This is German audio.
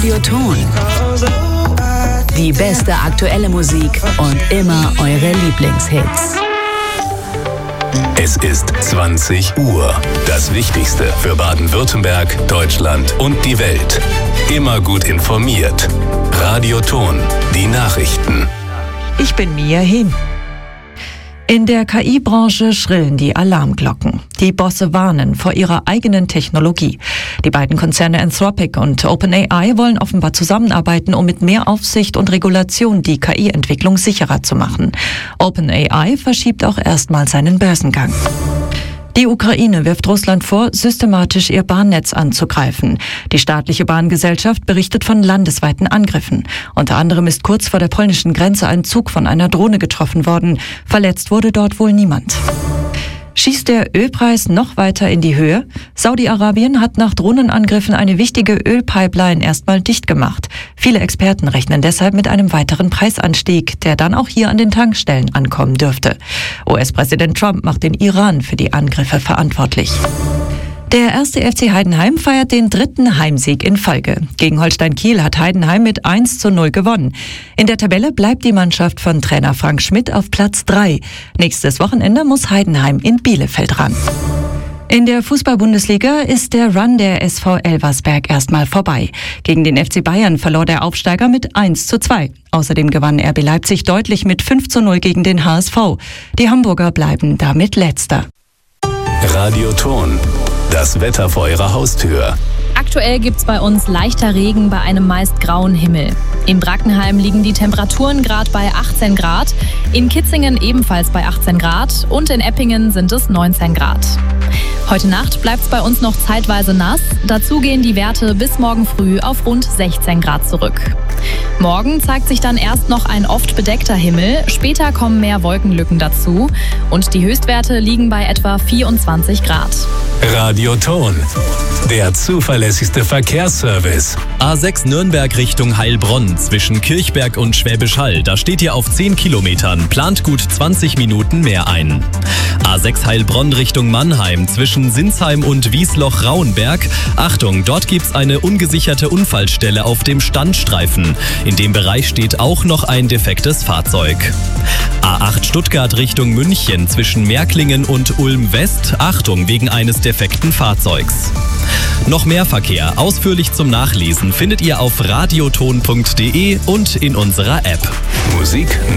Radioton. Die beste aktuelle Musik und immer eure Lieblingshits. Es ist 20 Uhr. Das Wichtigste für Baden-Württemberg, Deutschland und die Welt. Immer gut informiert. Radioton. Die Nachrichten. Ich bin Mia Hin. In der KI-Branche schrillen die Alarmglocken. Die Bosse warnen vor ihrer eigenen Technologie. Die beiden Konzerne Anthropic und OpenAI wollen offenbar zusammenarbeiten, um mit mehr Aufsicht und Regulation die KI-Entwicklung sicherer zu machen. OpenAI verschiebt auch erstmal seinen Börsengang. Die Ukraine wirft Russland vor, systematisch ihr Bahnnetz anzugreifen. Die staatliche Bahngesellschaft berichtet von landesweiten Angriffen. Unter anderem ist kurz vor der polnischen Grenze ein Zug von einer Drohne getroffen worden. Verletzt wurde dort wohl niemand. Schießt der Ölpreis noch weiter in die Höhe? Saudi-Arabien hat nach Drohnenangriffen eine wichtige Ölpipeline erstmal dicht gemacht. Viele Experten rechnen deshalb mit einem weiteren Preisanstieg, der dann auch hier an den Tankstellen ankommen dürfte. US-Präsident Trump macht den Iran für die Angriffe verantwortlich. Der 1. FC Heidenheim feiert den 3. Heimsieg in Folge. Gegen Holstein Kiel hat Heidenheim mit 1:0 gewonnen. In der Tabelle bleibt die Mannschaft von Trainer Frank Schmidt auf Platz 3. Nächstes Wochenende muss Heidenheim in Bielefeld ran. In der Fußball-Bundesliga ist der Run der SV Elversberg erstmal vorbei. Gegen den FC Bayern verlor der Aufsteiger mit 1:2. Außerdem gewann RB Leipzig deutlich mit 5:0 gegen den HSV. Die Hamburger bleiben damit Letzter. Radioton. Das Wetter vor Ihrer Haustür. Aktuell gibt's bei uns leichter Regen bei einem meist grauen Himmel. In Brackenheim liegen die Temperaturen gerade bei 18 Grad, in Kitzingen ebenfalls bei 18 Grad und in Eppingen sind es 19 Grad. Heute Nacht bleibt's bei uns noch zeitweise nass, dazu gehen die Werte bis morgen früh auf rund 16 Grad zurück. Morgen zeigt sich dann erst noch ein oft bedeckter Himmel, später kommen mehr Wolkenlücken dazu und die Höchstwerte liegen bei etwa 24 Grad. Radioton. Der zuverlässigste Verkehrsservice. A6 Nürnberg Richtung Heilbronn zwischen Kirchberg und Schwäbisch Hall. Da steht ihr auf 10 Kilometern, plant gut 20 Minuten mehr ein. A6 Heilbronn Richtung Mannheim zwischen Sinsheim und Wiesloch-Rauenberg. Achtung, dort gibt's eine ungesicherte Unfallstelle auf dem Standstreifen. In dem Bereich steht auch noch ein defektes Fahrzeug. A8 Stuttgart Richtung München zwischen Märklingen und Ulm West. Achtung, wegen eines defekten Fahrzeugs. Noch mehr Verkehr ausführlich zum Nachlesen findet ihr auf radioton.de und in unserer App. Musik